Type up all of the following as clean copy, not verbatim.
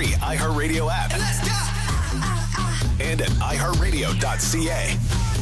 free iHeartRadio app. Let's go! And at iHeartRadio.ca.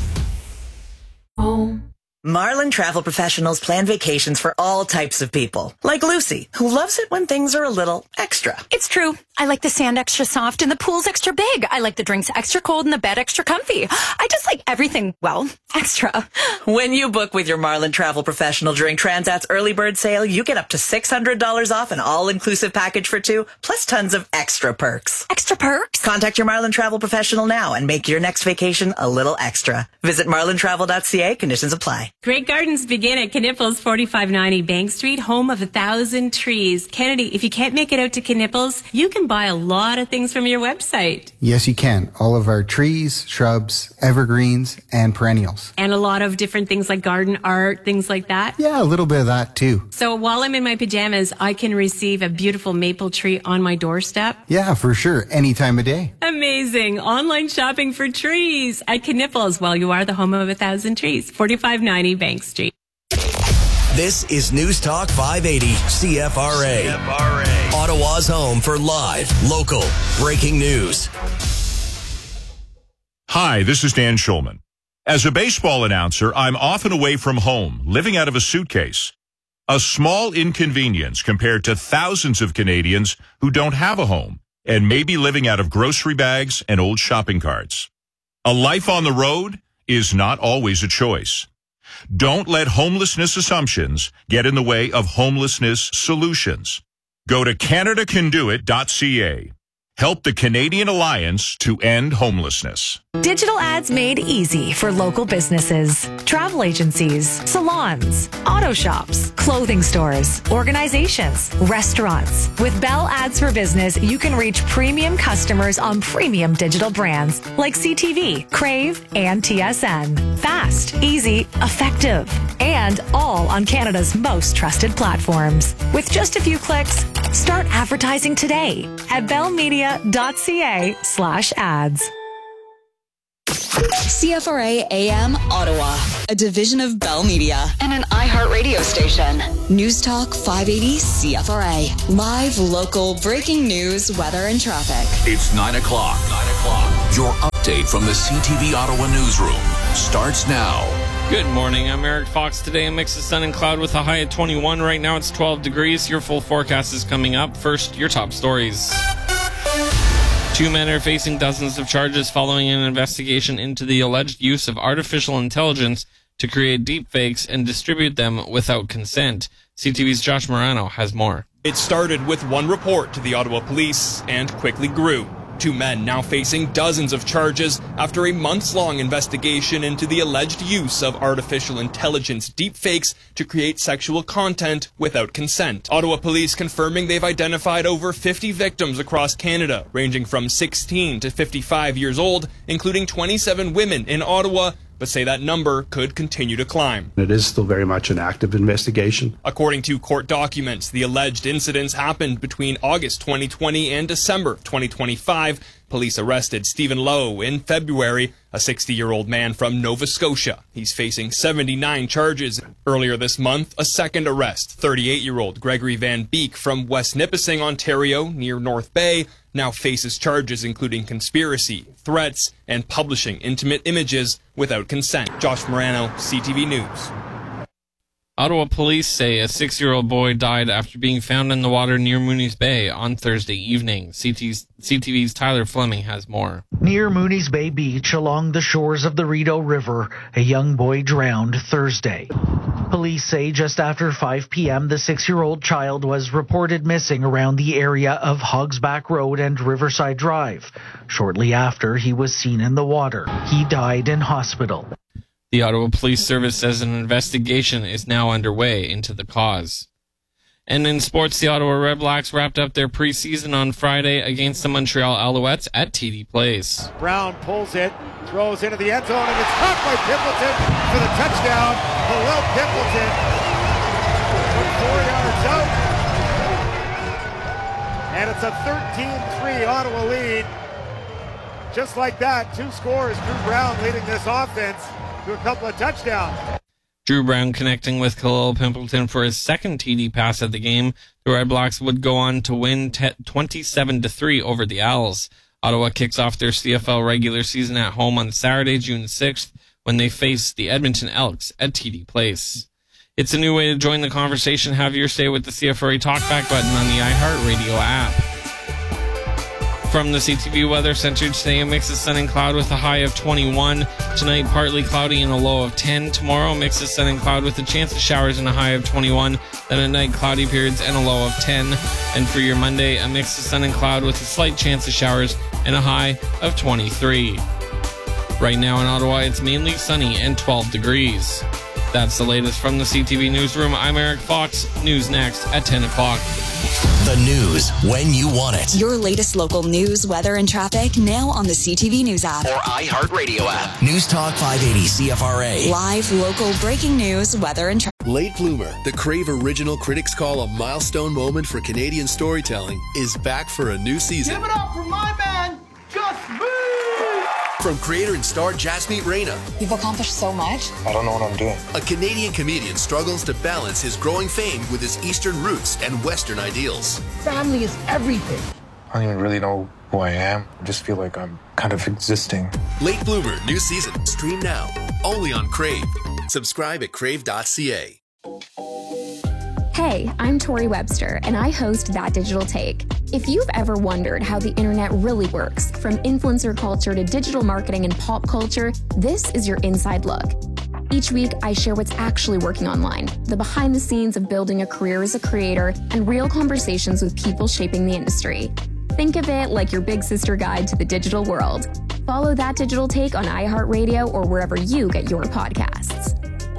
Marlin Travel Professionals plan vacations for all types of people. Like Lucy, who loves it when things are a little extra. It's true. I like the sand extra soft and the pool's extra big. I like the drinks extra cold and the bed extra comfy. I just like everything, well, extra. When you book with your Marlin Travel Professional during Transat's early bird sale, you get up to $600 off an all-inclusive package for two, plus tons of extra perks. Extra perks? Contact your Marlin Travel Professional now and make your next vacation a little extra. Visit marlintravel.ca. Conditions apply. Great gardens begin at Knipples, 4590 Bank Street, home of 1,000 trees. Kennedy, if you can't make it out to Knipples, you can buy a lot of things from your website. Yes, you can. All of our trees, shrubs, evergreens, and perennials. And a lot of different things like garden art, things like that? Yeah, a little bit of that too. So while I'm in my pajamas, I can receive a beautiful maple tree on my doorstep? Yeah, for sure. Any time of day. Amazing. Online shopping for trees at Knipples. Well, you are the home of 1,000 trees. 4590 Bank Street. This is News Talk 580 CFRA. Ottawa's home for live, local, breaking news. Hi, this is Dan Schulman. As a baseball announcer, I'm often away from home, living out of a suitcase. A small inconvenience compared to thousands of Canadians who don't have a home and may be living out of grocery bags and old shopping carts. A life on the road is not always a choice. Don't let homelessness assumptions get in the way of homelessness solutions. Go to CanadaCanDoIt.ca. Help the Canadian Alliance to end homelessness. Digital ads made easy for local businesses, travel agencies, salons, auto shops, clothing stores, organizations, restaurants. With Bell Ads for Business, you can reach premium customers on premium digital brands like CTV, Crave, and TSN. Fast, easy, effective, and all on Canada's most trusted platforms. With just a few clicks, start advertising today at bellmedia.ca/ads. CFRA AM Ottawa, a division of Bell Media and an iHeartRadio station. News Talk 580 CFRA. Live, local, breaking news, weather, and traffic. It's 9 o'clock. Your update from the CTV Ottawa newsroom starts now. Good morning. I'm Eric Fox. Today a mix of sun and cloud with a high at 21. Right now it's 12 degrees. Your full forecast is coming up. First, your top stories. 2 men are facing dozens of charges following an investigation into the alleged use of artificial intelligence to create deepfakes and distribute them without consent. CTV's Josh Morano has more. It started with one report to the Ottawa Police and quickly grew. 2 men now facing dozens of charges after a months-long investigation into the alleged use of artificial intelligence deepfakes to create sexual content without consent. Ottawa Police confirming they've identified over 50 victims across Canada, ranging from 16 to 55 years old, including 27 women in Ottawa, but say that number could continue to climb. It is still very much an active investigation. According to court documents, the alleged incidents happened between August 2020 and December 2025. Police arrested Stephen Lowe in February, a 60-year-old man from Nova Scotia. He's facing 79 charges. Earlier this month, a second arrest. 38-year-old Gregory Van Beek from West Nipissing, Ontario, near North Bay, now faces charges including conspiracy, threats, and publishing intimate images without consent. Josh Morano, CTV News. Ottawa police say a 6-year-old boy died after being found in the water near Mooney's Bay on Thursday evening. CTV's Tyler Fleming has more. Near Mooney's Bay Beach along the shores of the Rideau River, a young boy drowned Thursday. Police say just after 5 p.m., the 6-year-old child was reported missing around the area of Hogsback Road and Riverside Drive. Shortly after, he was seen in the water. He died in hospital. The Ottawa Police Service says an investigation is now underway into the cause. And in sports, the Ottawa Redblacks wrapped up their preseason on Friday against the Montreal Alouettes at TD Place. Brown pulls it, throws into the end zone, and it's caught by Pimpleton for the touchdown. Hillel Pimpleton from 4 yards out. And it's a 13-3 Ottawa lead. Just like that, 2 scores. Drew Brown leading this offense to a couple of touchdowns. Drew Brown connecting with Khalil Pimpleton for his second TD pass at the game. The Red Blacks would go on to win 27-3 over the Owls. Ottawa kicks off their CFL regular season at home on Saturday, June 6th, when they face the Edmonton Elks at TD Place. It's a new way to join the conversation. Have your say with the CFRA Talkback button on the iHeartRadio app. From the CTV Weather Center today, a mix of sun and cloud with a high of 21. Tonight, partly cloudy and a low of 10. Tomorrow, a mix of sun and cloud with a chance of showers and a high of 21. Then at night, cloudy periods and a low of 10. And for your Monday, a mix of sun and cloud with a slight chance of showers and a high of 23. Right now in Ottawa, it's mainly sunny and 12 degrees. That's the latest from the CTV Newsroom. I'm Eric Fox. News next at 10 o'clock. The news when you want it. Your latest local news, weather, and traffic now on the CTV News app. Or iHeartRadio app. News Talk 580 CFRA. Live, local, breaking news, weather, and traffic. Late Bloomer, the Crave original critics call a milestone moment for Canadian storytelling, is back for a new season. Give it up for my man, Just Me! From creator and star Jasmeet Reina. You've accomplished so much. I don't know what I'm doing. A Canadian comedian struggles to balance his growing fame with his Eastern roots and Western ideals. Family is everything. I don't even really know who I am. I just feel like I'm kind of existing. Late Bloomer, new season. Stream now. Only on Crave. Subscribe at crave.ca. Hey, I'm Tori Webster, and I host That Digital Take. If you've ever wondered how the internet really works, from influencer culture to digital marketing and pop culture, this is your inside look. Each week, I share what's actually working online, the behind the scenes of building a career as a creator, and real conversations with people shaping the industry. Think of it like your big sister guide to the digital world. Follow That Digital Take on iHeartRadio or wherever you get your podcasts.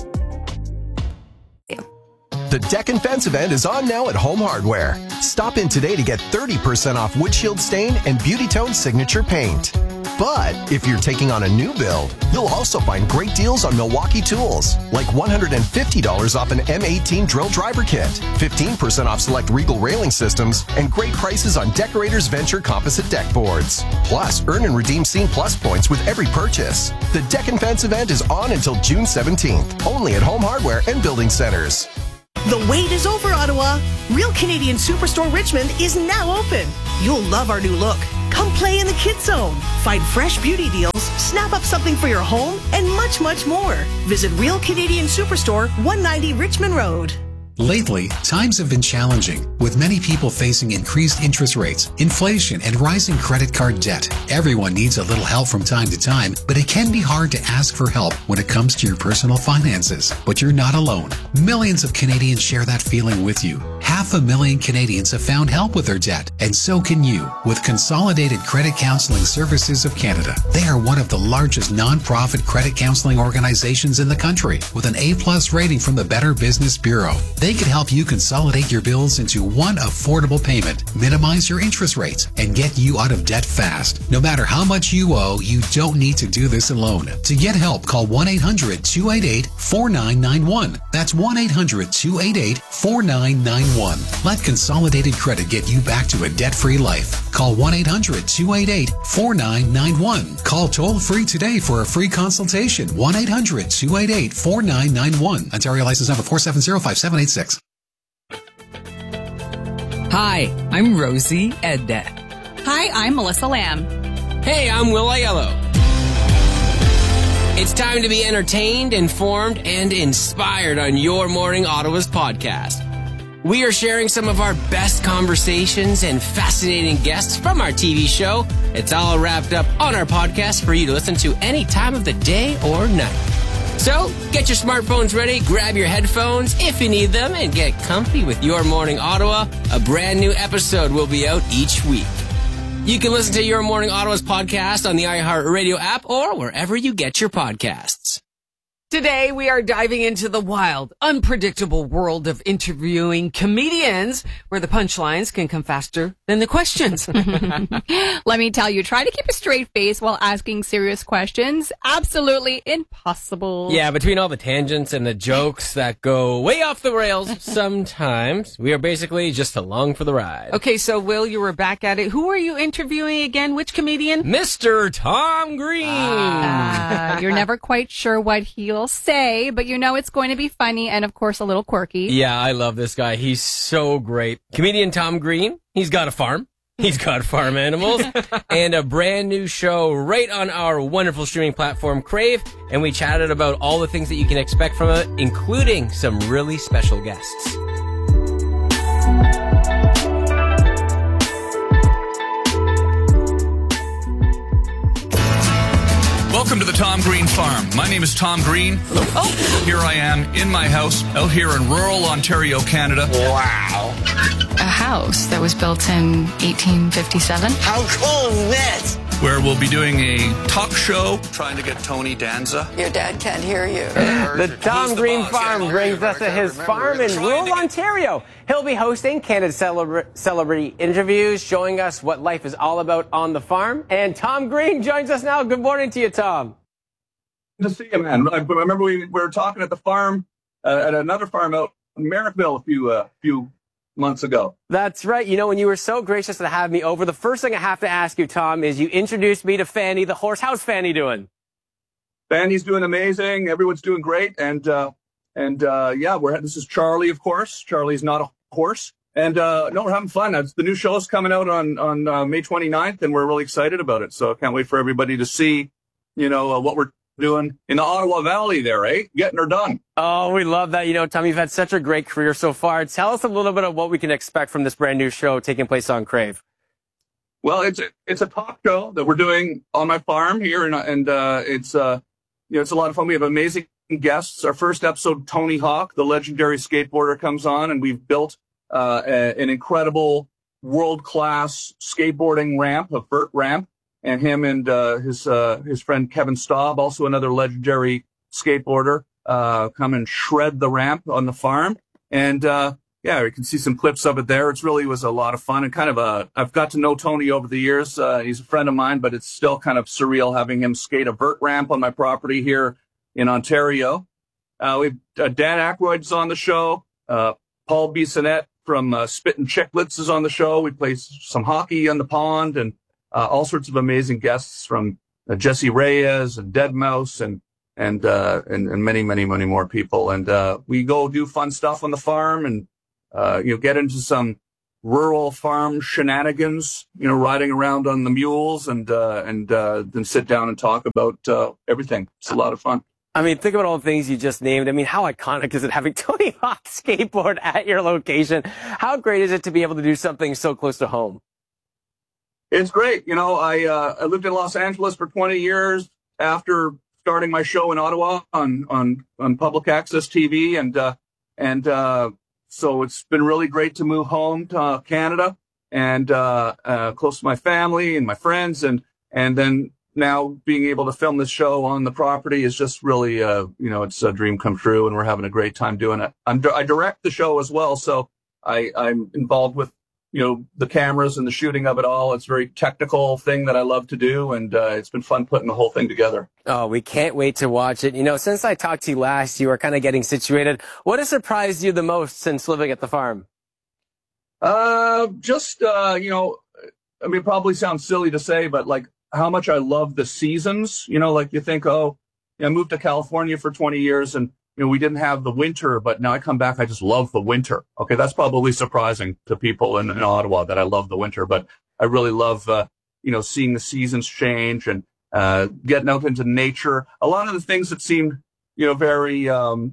The Deck and Fence event is on now at Home Hardware. Stop in today to get 30% off windshield stain and Beauty Tone signature paint. But if you're taking on a new build, you'll also find great deals on Milwaukee tools, like $150 off an M18 drill driver kit, 15% off select Regal railing systems, and great prices on Decorators Venture composite deck boards. Plus, earn and redeem Scene Plus points with every purchase. The Deck and Fence event is on until June 17th, only at Home Hardware and Building Centers. The wait is over, Ottawa. Real Canadian Superstore Richmond is now open. You'll love our new look. Come play in the Kids Zone. Find fresh beauty deals, snap up something for your home, and much, much more. Visit Real Canadian Superstore, 190 Richmond Road. Lately, times have been challenging, with many people facing increased interest rates, inflation, and rising credit card debt. Everyone needs a little help from time to time, but it can be hard to ask for help when it comes to your personal finances. But you're not alone. Millions of Canadians share that feeling with you. 500,000 Canadians have found help with their debt, and so can you with Consolidated Credit Counseling Services of Canada. They are one of the largest non-profit credit counseling organizations in the country, with an A+ rating from the Better Business Bureau. They can help you consolidate your bills into one affordable payment, minimize your interest rates, and get you out of debt fast. No matter how much you owe, you don't need to do this alone. To get help, call 1-800-288-4991. That's 1-800-288-4991. Let Consolidated Credit get you back to a debt-free life. Call 1-800-288-4991. Call toll-free today for a free consultation. 1-800-288-4991. Ontario license number 4705786. Hi, I'm Rosie Edda. Hi, I'm Melissa Lamb. Hey, I'm Will Aiello. It's time to be entertained, informed, and inspired on Your Morning Ottawa's podcast. We are sharing some of our best conversations and fascinating guests from our TV show. It's all wrapped up on our podcast for you to listen to any time of the day or night. So, get your smartphones ready, grab your headphones if you need them, and get comfy with Your Morning Ottawa. A brand new episode will be out each week. You can listen to Your Morning Ottawa's podcast on the iHeartRadio app or wherever you get your podcasts. Today, we are diving into the wild, unpredictable world of interviewing comedians, where the punchlines can come faster than the questions. Let me tell you, try to keep a straight face while asking serious questions. Absolutely impossible. Yeah, between all the tangents and the jokes that go way off the rails sometimes, we are basically just along for the ride. Okay, so Will, you were back at it. Who are you interviewing again? Which comedian? Mr. Tom Green. You're never quite sure what he'll will say, but you know it's going to be funny and, of course, a little quirky. Yeah, I love this guy. He's so great. Comedian Tom Green, he's got a farm. He's got farm animals and a brand new show right on our wonderful streaming platform, Crave. And we chatted about all the things that you can expect from it, including some really special guests. Welcome to the Tom Green Farm. My name is Tom Green. Oh. Here I am in my house out here in rural Ontario, Canada. Wow. A house that was built in 1857. How cool is this? Where we'll be doing a talk show, trying to get Tony Danza. Your dad can't hear you. The Tom Green Farm brings us to his farm in rural Ontario. He'll be hosting candid celebrity interviews, showing us what life is all about on the farm. And Tom Green joins us now. Good morning to you, Tom. Good to see you, man. I remember we were talking at the farm, at another farm out in Merrickville a few months ago. That's right. You know, when you were so gracious to have me over, the first thing I have to ask you, Tom, is you introduced me to Fanny, the horse. How's Fanny doing? Fanny's doing amazing. Everyone's doing great. And yeah, this is Charlie, of course. Charlie's not a horse. And no, we're having fun. The new show's coming out on May 29th, and we're really excited about it. So I can't wait for everybody to see, what we're doing in the Ottawa Valley there, eh? Getting her done. Oh, we love that. You know, Tom, you've had such a great career so far. Tell us a little bit of what we can expect from this brand new show taking place on Crave. Well, it's a talk show that we're doing on my farm here, and it's a lot of fun. We have amazing guests. Our first episode, Tony Hawk, the legendary skateboarder, comes on, and we've built an incredible world-class skateboarding ramp, a vert ramp. And him and his friend Kevin Staub, also another legendary skateboarder, come and shred the ramp on the farm. And yeah, you can see some clips of it there. It really was a lot of fun and kind of I've got to know Tony over the years. He's a friend of mine, but it's still kind of surreal having him skate a vert ramp on my property here in Ontario. Dan Aykroyd's on the show. Paul Bissonnette from Spittin' Chicklets is on the show. We play some hockey on the pond, and all sorts of amazing guests from Jesse Reyes and Deadmau5 and many, many, many more people. And we go do fun stuff on the farm and get into some rural farm shenanigans, riding around on the mules and then sit down and talk about everything. It's a lot of fun. I mean, think about all the things you just named. I mean, how iconic is it having Tony Hawk skateboard at your location? How great is it to be able to do something so close to home? It's great. I lived in Los Angeles for 20 years after starting my show in Ottawa on public access TV. And so it's been really great to move home to Canada and close to my family and my friends. And then now being able to film this show on the property is just really, it's a dream come true, and we're having a great time doing it. I direct the show as well. So I'm involved with the cameras and the shooting of it all. It's a very technical thing that I love to do, and it's been fun putting the whole thing together. Oh, we can't wait to watch it. Since I talked to you last, you were kind of getting situated. What has surprised you the most since living at the farm? It probably sounds silly to say, but like how much I love the seasons. Like you think, I moved to California for 20 years and we didn't have the winter, but now I come back, I just love the winter. Okay, that's probably surprising to people in Ottawa that I love the winter, but I really love, seeing the seasons change and getting out into nature. A lot of the things that seemed, very,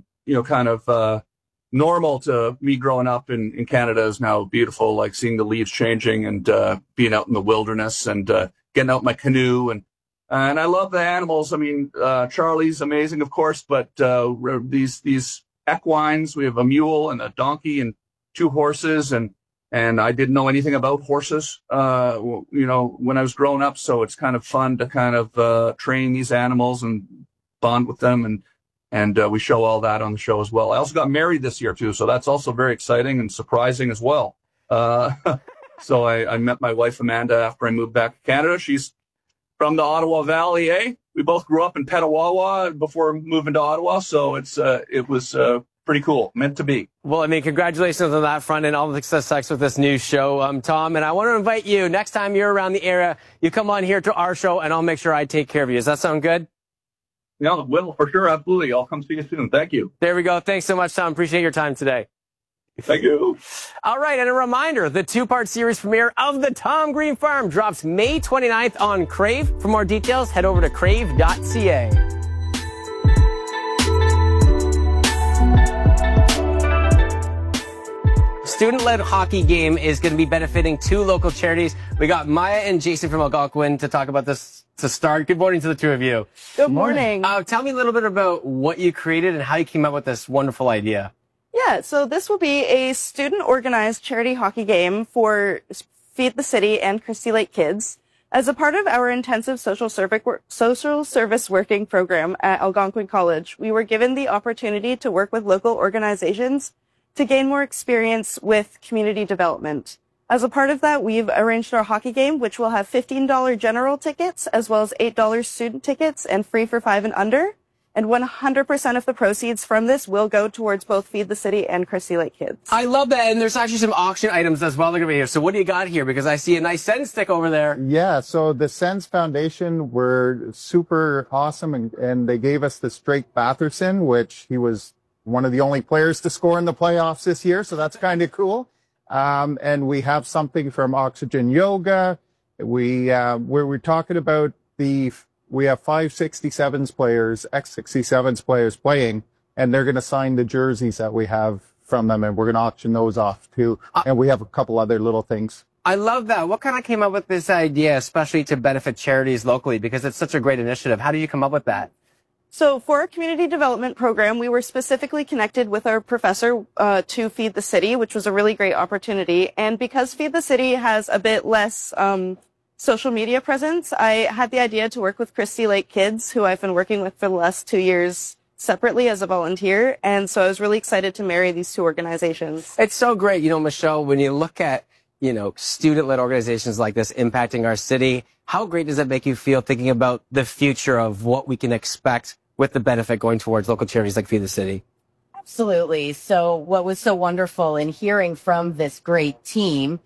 normal to me growing up in Canada is now beautiful, like seeing the leaves changing and being out in the wilderness and getting out in my canoe. And I love the animals. I mean, Charlie's amazing, of course, but these equines, we have a mule and a donkey and 2 horses, and I didn't know anything about horses, when I was growing up. So it's kind of fun to kind of train these animals and bond with them, and we show all that on the show as well. I also got married this year too, so that's also very exciting and surprising as well. So I met my wife Amanda after I moved back to Canada. She's from the Ottawa Valley, eh? We both grew up in Petawawa before moving to Ottawa, so it was pretty cool. Meant to be. Well, I mean, congratulations on that front and all the success with this new show, Tom. And I want to invite you, next time you're around the area, you come on here to our show, and I'll make sure I take care of you. Does that sound good? Yeah, will, for sure. Absolutely. I'll come see you soon. Thank you. There we go. Thanks so much, Tom. Appreciate your time today. Thank you. All right, and a reminder, the two-part series premiere of The Tom Green Farm drops May 29th on Crave. For more details, head over to crave.ca. Student-led hockey game is going to be benefiting 2 local charities. We got Maya and Jason from Algonquin to talk about this to start. Good morning to the two of you. Good morning. Tell me a little bit about what you created and how you came up with this wonderful idea. Yeah, so this will be a student-organized charity hockey game for Feed the City and Christie Lake kids. As a part of our intensive social service working program at Algonquin College, we were given the opportunity to work with local organizations to gain more experience with community development. As a part of that, we've arranged our hockey game, which will have $15 general tickets, as well as $8 student tickets, and free for 5 and under. And 100% of the proceeds from this will go towards both Feed the City and Christie Lake kids. I love that. And there's actually some auction items as well that are going to be here. So what do you got here? Because I see a nice Sens stick over there. Yeah, so the Sens Foundation were super awesome, and they gave us this Drake Batherson, which he was one of the only players to score in the playoffs this year. So that's kind of cool. And we have something from Oxygen Yoga. We're talking about we have 5 67s players, ex-67s players playing, and they're going to sign the jerseys that we have from them, and we're going to auction those off too. And we have a couple other little things. I love that. What kind of came up with this idea, especially to benefit charities locally? Because it's such a great initiative. How did you come up with that? So for our community development program, we were specifically connected with our professor to Feed the City, which was a really great opportunity. And because Feed the City has a bit less social media presence, I had the idea to work with Christie Lake Kids, who I've been working with for the last 2 years separately as a volunteer. And so I was really excited to marry these two organizations. It's so great. You know, Michelle, when you look at, student-led organizations like this impacting our city, how great does that make you feel thinking about the future of what we can expect with the benefit going towards local charities like Feed the City? Absolutely. So what was so wonderful in hearing from this great team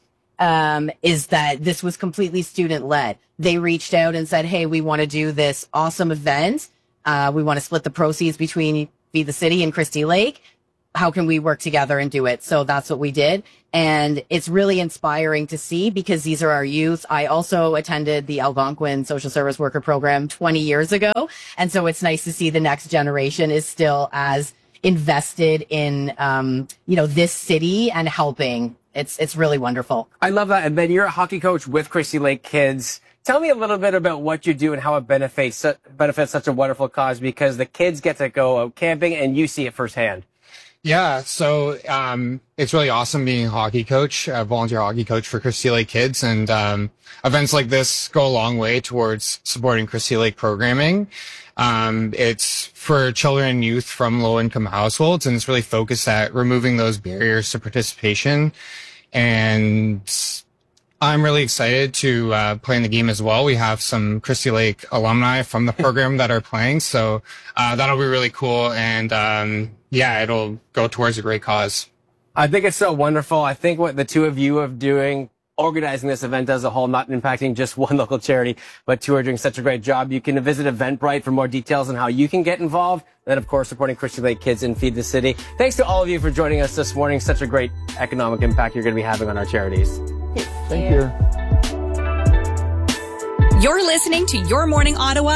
is that this was completely student-led. They reached out and said, hey, we want to do this awesome event. We want to split the proceeds between Feed the City and Christie Lake. How can we work together and do it? So that's what we did. And it's really inspiring to see because these are our youth. I also attended the Algonquin Social Service Worker Program 20 years ago. And so it's nice to see the next generation is still as invested in, this city and helping. It's really wonderful. I love that. And Ben, you're a hockey coach with Christie Lake Kids. Tell me a little bit about what you do and how it benefits such a wonderful cause, because the kids get to go out camping and you see it firsthand. Yeah, so it's really awesome being a hockey coach, a volunteer hockey coach for Christie Lake Kids, and events like this go a long way towards supporting Christie Lake programming. It's for children and youth from low-income households, and it's really focused at removing those barriers to participation. And I'm really excited to play in the game as well. We have some Christie Lake alumni from the program that are playing, so that'll be really cool. And it'll go towards a great cause. I think it's so wonderful. I think what the two of you are doing, organizing this event as a whole, not impacting just one local charity, but two are doing such a great job. You can visit Eventbrite for more details on how you can get involved. And then, of course, supporting Christie Lake Kids and Feed the City. Thanks to all of you for joining us this morning. Such a great economic impact you're going to be having on our charities. Thank you. You're listening to Your Morning Ottawa